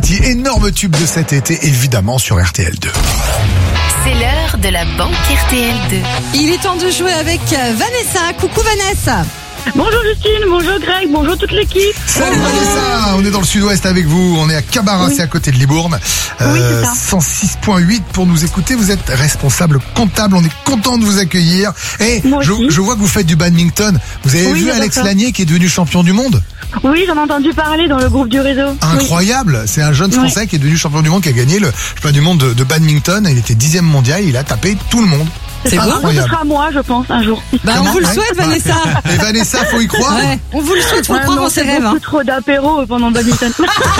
City, énorme tube de cet été, évidemment sur RTL2. C'est l'heure de la banque RTL2. Il est temps de jouer avec Vanessa. Coucou Vanessa. Bonjour Justine, bonjour Greg, bonjour toute l'équipe. Salut Vanessa, on est dans le sud-ouest avec vous, on est à Cabaret, c'est à côté de Libourne. Oui, c'est ça. 106.8 pour nous écouter, vous êtes responsable comptable, on est content de vous accueillir. Et Moi aussi. je vois que vous faites du badminton. Vous avez vu j'adore Alex ça. Lanier qui est devenu champion du monde? Oui, j'en ai entendu parler dans le groupe du réseau. Incroyable, c'est un jeune Français qui est devenu champion du monde, qui a gagné le championnat du monde de badminton. Il était 10e mondial, il a tapé tout le monde. C'est pas beau. grave, ce sera moi, je pense, un jour. Bah, on vous le souhaite, Vanessa. Et Vanessa, faut y croire. Ouais, on vous le souhaite, faut croire non, en ses c'est rêves. beaucoup trop d'apéro pendant le badminton.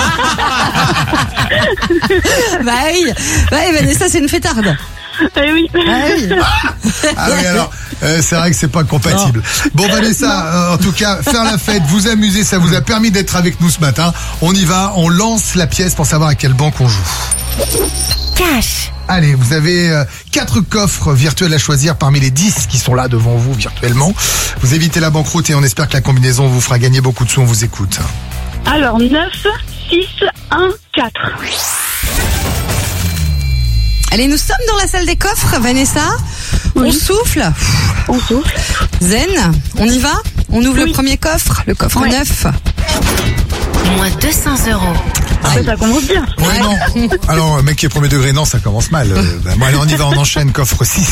Bah, Vanessa, c'est une fêtarde. Eh oui. Ah oui, alors, c'est vrai que c'est pas compatible. Bon, Vanessa, en tout cas, faire la fête, vous amuser, ça vous a permis d'être avec nous ce matin. On y va, on lance la pièce pour savoir à quelle banque on joue. Cash. Allez, vous avez 4 coffres virtuels à choisir parmi les 10 qui sont là devant vous virtuellement. Vous évitez la banqueroute et on espère que la combinaison vous fera gagner beaucoup de sous. On vous écoute. Alors, 9, 6, 1, 4. Allez, nous sommes dans la salle des coffres, Vanessa. Oui. On souffle. On souffle. Zen, on y va? On ouvre Oui. le premier coffre, le coffre Ouais. 9. Moins 200 €. Ça commence bien. Ouais, non. Alors, mec qui est premier degré, non, ça commence mal. Bon, allez, on y va, on enchaîne. Coffre 6.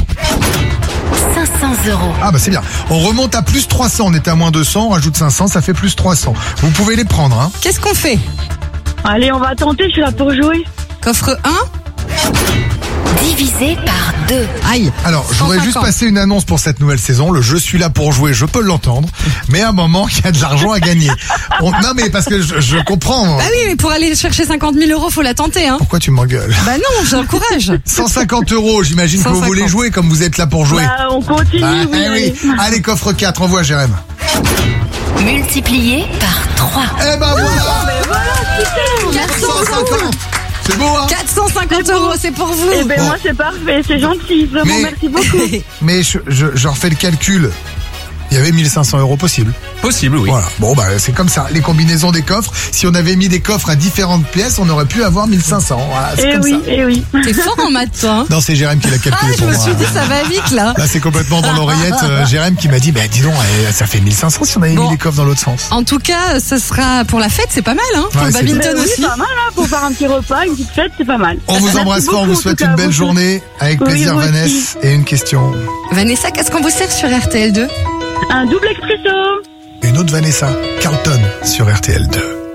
500 €. Ah, bah c'est bien. On remonte à plus 300. On était à moins 200, on rajoute 500, ça fait plus 300. Vous pouvez les prendre, hein. Qu'est-ce qu'on fait? Allez, on va tenter, je suis là pour jouer. Coffre 1. Divisé par 2. Aïe. Alors, je voudrais 150. juste passer une annonce pour cette nouvelle saison. Le je suis là pour jouer, je peux l'entendre. Mais à un moment, il y a de l'argent à gagner. Non, mais parce que je comprends. Bah oui, mais pour aller chercher 50 000 €, faut la tenter, hein. Pourquoi tu m'engueules? Bah non, j'encourage. 150 €, j'imagine que vous 150. voulez jouer comme vous êtes là pour jouer. Bah, on continue, Bah, oui. eh oui. Allez, coffre 4, envoie Jérém. Multiplié par 3. Eh ben voilà, Voilà, super. 150. C'est beau, hein? 450 €, c'est pour vous. Eh ben, Bon. moi, c'est parfait, c'est gentil. Vraiment, Mais- merci beaucoup. Mais je refais le calcul. Il y avait 1500 € possible. Possible, oui. Voilà. Bon, bah, c'est comme ça. Les combinaisons des coffres. Si on avait mis des coffres à différentes pièces, on aurait pu avoir 1500. Voilà, c'est Eh comme oui, ça. eh oui. T'es fort en maths, toi, hein. Non, c'est Jérém qui l'a Ah, calculé je pour me moi. suis dit, ça va vite, là. Là, c'est complètement dans l'oreillette. Jérém qui m'a dit, bah, dis donc, ça fait 1500 si on avait Bon. mis les coffres dans l'autre sens. En tout cas, ce sera pour la fête, c'est pas mal, hein. Pour Ouais, le c'est badminton Ben oui, aussi. pas mal, hein, pour faire un petit repas, une petite fête, c'est pas mal. On vous Merci embrasse fort, on beaucoup, vous en souhaite tout cas, une à belle vous. journée. Avec Oui, plaisir, vous aussi. Vanessa. Et une question. Vanessa, qu'est-ce qu'on vous sert sur RTL2? Un double expresso. Une autre Vanessa. Carlton sur RTL2.